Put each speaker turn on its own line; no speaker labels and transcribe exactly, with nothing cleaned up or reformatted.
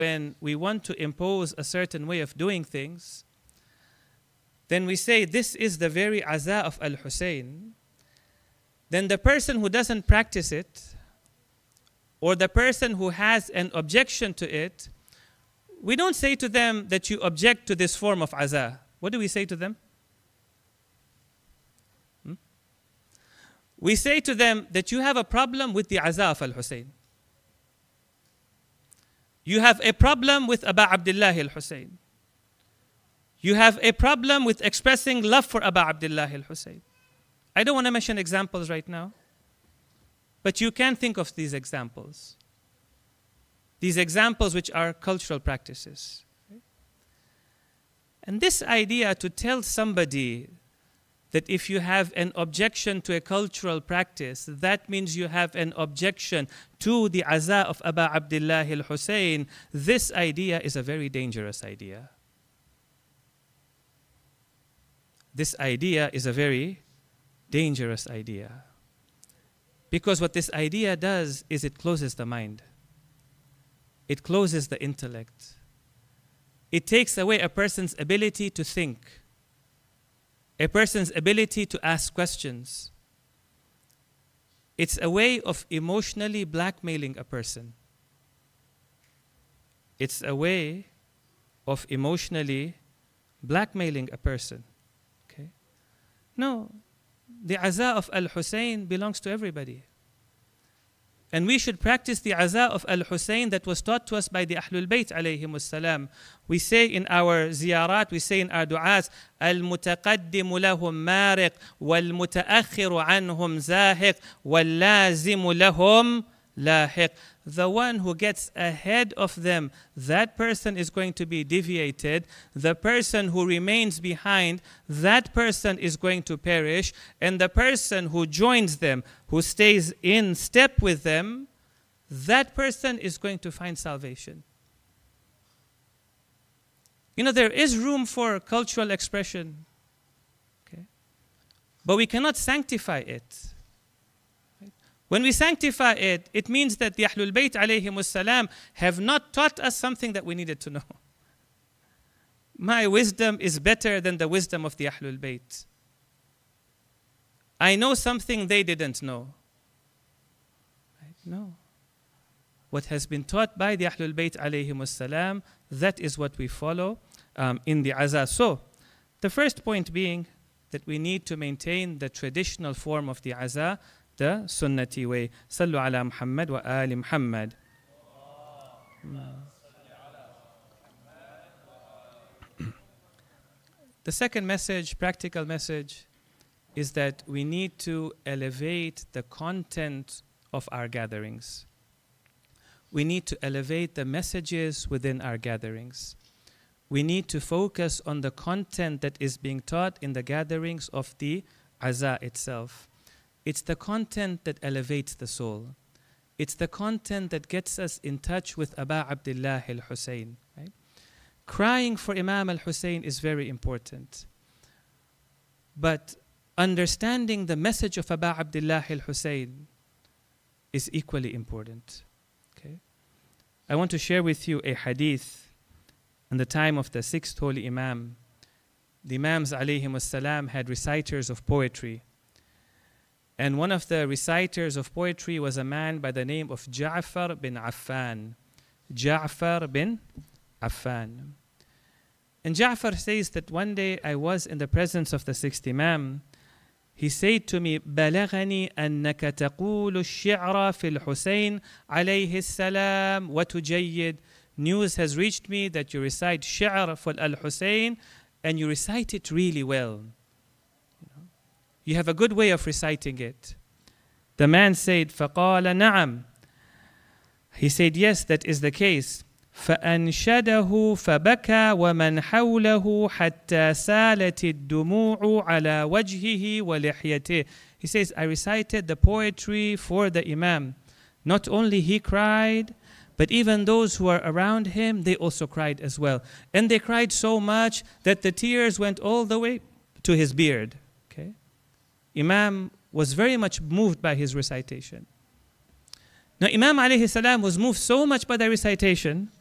when we want to impose a certain way of doing things, then we say this is the very aza of Al-Hussein, then the person who doesn't practice it, or the person who has an objection to it, we don't say to them that you object to this form of aza. What do we say to them? Hmm? We say to them that you have a problem with the aza of Al-Hussein. You have a problem with Aba Abdullah al-Hussein. You have a problem with expressing love for Aba Abdullah al-Hussein. I don't want to mention examples right now, but you can think of these examples. These examples which are cultural practices. And this idea to tell somebody that if you have an objection to a cultural practice, that means you have an objection to the aza of Aba Abdullah al-Hussein, this idea is a very dangerous idea. This idea is a very dangerous idea. Because what this idea does is it closes the mind. It closes the intellect. It takes away a person's ability to think, a person's ability to ask questions. It's a way of emotionally blackmailing a person. It's a way of emotionally blackmailing a person. Okay? No, the aza of Al-Hussein belongs to everybody. And we should practice the aza of Al-Hussein that was taught to us by the Ahlul Bayt alayhim salam. We say in our ziyarat, we say in our du'as, Al-mutaqaddimu lahum mariq, wal-mutaakhiru anhum zahiq, wal-lazimu lahum lahiq. The one who gets ahead of them, that person is going to be deviated. The person who remains behind, that person is going to perish. And the person who joins them, who stays in step with them, that person is going to find salvation. You know, there is room for cultural expression, okay? But we cannot sanctify it. When we sanctify it, it means that the Ahlul Bayt alayhim salam have not taught us something that we needed to know. My wisdom is better than the wisdom of the Ahlul Bayt. I know something they didn't know. Right? No. What has been taught by the Ahlul Bayt alayhim salam, that is what we follow um, in the aza. So, the first point being that we need to maintain the traditional form of the aza, the Sunnati way. Sallu ala Muhammad wa ali Muhammad. The second message, practical message, is that we need to elevate the content of our gatherings. We need to elevate the messages within our gatherings. We need to focus on the content that is being taught in the gatherings of the aza itself. It's the content that elevates the soul. It's the content that gets us in touch with Aba Abdullah al-Hussein. Right? Crying for Imam al-Hussein is very important. But understanding the message of Aba Abdullah al-Hussein is equally important. Okay? I want to share with you a hadith in the time of the sixth holy Imam. The Imams alayhim as-salam had reciters of poetry. And one of the reciters of poetry was a man by the name of Ja'far bin Affan. Ja'far bin Affan. And Ja'far says that one day I was in the presence of the sixth Imam. He said to me, بلغني أنك تقول الشعر في الحسين عليه السلام وتجيد. News has reached me that you recite shi'r for Al-Hussein and you recite it really well. You have a good way of reciting it. The man said, فَقَالَ نَعَمْ. He said, yes, that is the case. فَأَنْشَدَهُ فَبَكَى وَمَنْ حَوْلَهُ حَتَّى سَالَتِ الدُّمُوعُ عَلَى وَجْهِهِ وَلِحْيَتِهِ. He says, I recited the poetry for the Imam. Not only he cried, but even those who were around him, they also cried as well. And they cried so much that the tears went all the way to his beard. Okay? Imam was very much moved by his recitation. Now, Imam alayhi salam was moved so much by the recitation